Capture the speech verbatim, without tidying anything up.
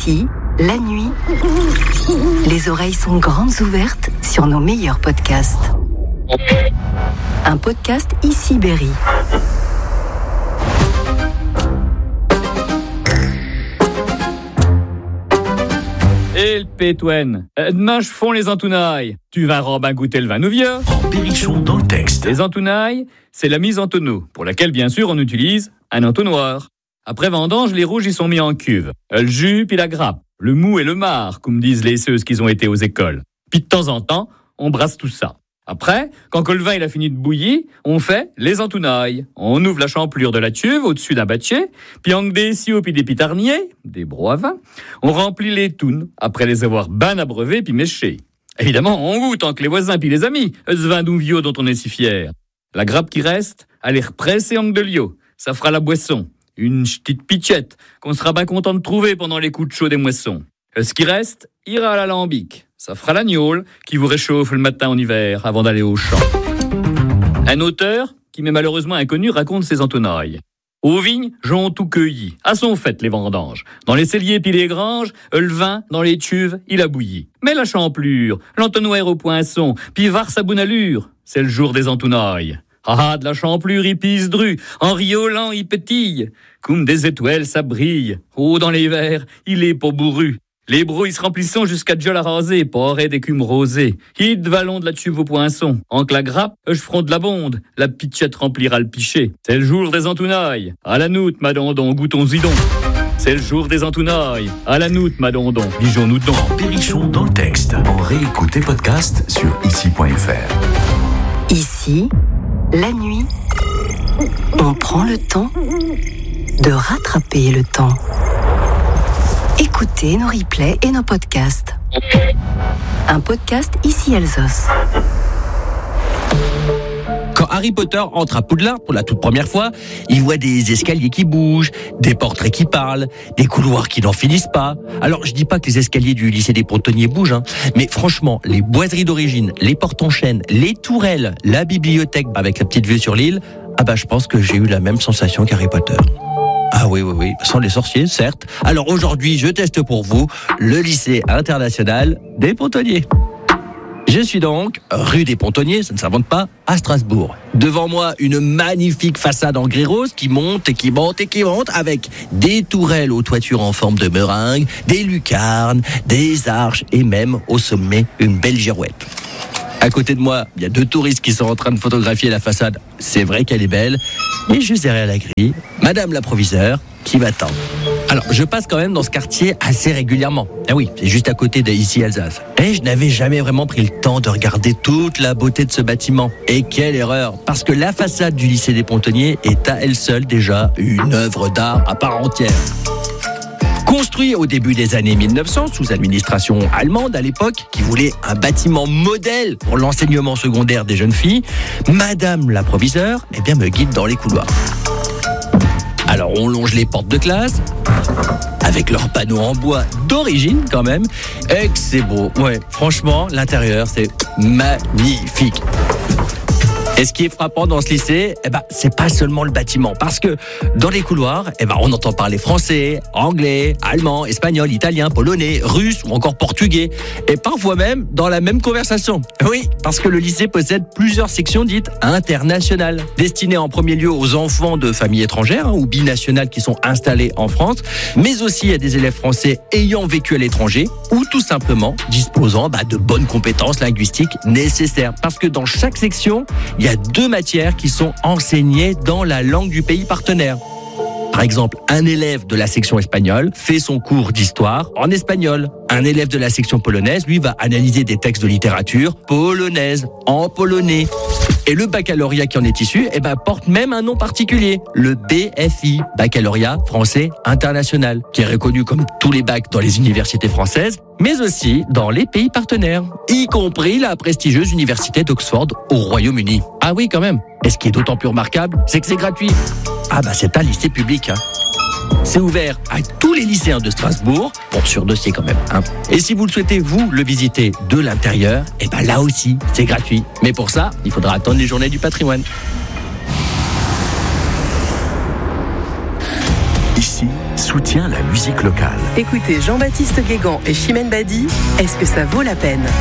Ici, la nuit, les oreilles sont grandes ouvertes sur nos meilleurs podcasts. Un podcast Ici Berry. Et le pétouen. Euh, demain, je fonds les entounailles. Tu vas Robin goûter le vin nouvieux. En Berrichon dans le texte. Les entounailles, c'est la mise en tonneau, pour laquelle, bien sûr, on utilise un entonnoir. Après vendange, les rouges y sont mis en cuve. Le jus puis la grappe, le mou et le marc, comme disent les ceux qui ont été aux écoles. Puis de temps en temps, on brasse tout ça. Après, quand que le vin il a fini de bouillir, on fait les entounailles. On ouvre la champlure de la cuve au-dessus d'un battier, puis en des siots puis des pitarniers, des brocs à vin, on remplit les tounes après les avoir ben abreuvés puis méchés. Évidemment, on goûte tant que les voisins puis les amis, ce vin nouveau dont on est si fier. La grappe qui reste, allez represser en de lio, ça fera la boisson. Une petite pitchette qu'on sera bien content de trouver pendant les coups de chaud des moissons. Ce qui reste ira à l'alambic. Ça fera la gnôle qui vous réchauffe le matin en hiver avant d'aller au champ. Un auteur, qui m'est malheureusement inconnu, raconte ses entounailles. Aux vignes, j'en tout cueilli. À son fait, les vendanges. Dans les celliers puis les granges, le vin, dans les cuves, il a bouilli. Mais la champlure, l'entonnoir au poinçon, puis var sa bonne allure, c'est le jour des entounailles. Ah, de la champlure, il pisse dru, en riolant, il pétille. Comme des étoiles, ça brille. Oh, dans les verres, il est pas bourru. Les brouilles se remplissent jusqu'à déjà la raser, porée d'écume rosée. Hid vallon de la tuve au poinçon. En que la grappe, je ferai de la bonde. La pitchette remplira le pichet. C'est le jour des entounailles. À la noute, ma dondon, goûtons-y donc. C'est le jour des entounailles. À la noute, ma dondon, digeons-nous donc. En Berrichon dans le texte. En réécoute et podcast sur ici point f r. Ici, la nuit, on prend le temps de rattraper le temps. Écoutez nos replays et nos podcasts. Un podcast Ici Alsos. Quand Harry Potter entre à Poudlard pour la toute première fois, il voit des escaliers qui bougent, des portraits qui parlent, des couloirs qui n'en finissent pas. Alors, je dis pas que les escaliers du lycée des Pontonniers bougent, hein, mais franchement, les boiseries d'origine, les portes en chêne, les tourelles, la bibliothèque avec la petite vue sur l'île, ah bah je pense que j'ai eu la même sensation qu'Harry Potter. Ah oui, oui, oui, sans les sorciers, certes. Alors aujourd'hui, je teste pour vous le lycée international des Pontonniers. Je suis donc rue des Pontonniers, ça ne s'invente pas, à Strasbourg. Devant moi, une magnifique façade en grès rose qui monte et qui monte et qui monte avec des tourelles aux toitures en forme de meringue, des lucarnes, des arches et même au sommet une belle girouette. À côté de moi, il y a deux touristes qui sont en train de photographier la façade. C'est vrai qu'elle est belle. Et juste derrière la grille, Madame la proviseure qui m'attend. Alors, je passe quand même dans ce quartier assez régulièrement. Ah oui, c'est juste à côté d'Ici Alsace. Et je n'avais jamais vraiment pris le temps de regarder toute la beauté de ce bâtiment. Et quelle erreur! Parce que la façade du lycée des Pontonniers est à elle seule déjà une œuvre d'art à part entière. Construit au début des années mille neuf cents sous administration allemande à l'époque, qui voulait un bâtiment modèle pour l'enseignement secondaire des jeunes filles, Madame la proviseure eh bien, me guide dans les couloirs. Alors on longe les portes de classe, avec leurs panneaux en bois d'origine quand même, et que c'est beau. Ouais, franchement, l'intérieur c'est magnifique. Et ce qui est frappant dans ce lycée, eh ben, c'est pas seulement le bâtiment. Parce que dans les couloirs, eh ben, on entend parler français, anglais, allemand, espagnol, italien, polonais, russe ou encore portugais. Et parfois même dans la même conversation. Oui, parce que le lycée possède plusieurs sections dites internationales, destinées en premier lieu aux enfants de familles étrangères hein, ou binationales qui sont installés en France, mais aussi à des élèves français ayant vécu à l'étranger ou tout simplement disposant bah, de bonnes compétences linguistiques nécessaires. Parce que dans chaque section, il y a deux matières qui sont enseignées dans la langue du pays partenaire. Par exemple, un élève de la section espagnole fait son cours d'histoire en espagnol. Un élève de la section polonaise, lui, va analyser des textes de littérature polonaise en polonais. Et le baccalauréat qui en est issu, eh ben, porte même un nom particulier, le B F I, baccalauréat français international, qui est reconnu comme tous les bacs dans les universités françaises, mais aussi dans les pays partenaires, y compris la prestigieuse université d'Oxford au Royaume-Uni. Ah oui, quand même. Et ce qui est d'autant plus remarquable, c'est que c'est gratuit. Ah bah c'est un lycée public, hein. C'est ouvert à tous les lycéens de Strasbourg, bon sur dossier quand même. Hein. Et si vous le souhaitez, vous, le visiter de l'intérieur, et ben là aussi, c'est gratuit. Mais pour ça, il faudra attendre les journées du patrimoine. Ici, soutient la musique locale. Écoutez Jean-Baptiste Guégan et Chimène Badi, est-ce que ça vaut la peine ?